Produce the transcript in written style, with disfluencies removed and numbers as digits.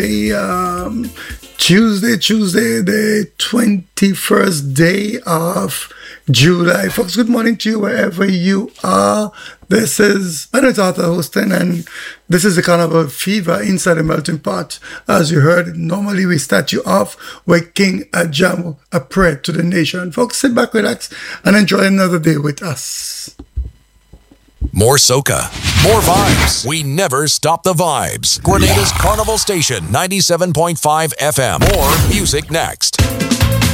Tuesday, the 21st day of July. Folks, good morning to you wherever you are. This is Arthur hosting, and this is the Carnival Fever inside the melting pot. As you heard, normally we start you off with King Ajamu, a prayer to the nation. Folks, sit back, relax, and enjoy another day with us. More soca, more vibes. We never stop the vibes. Grenada's Carnival Station, 97.5 FM. More music next.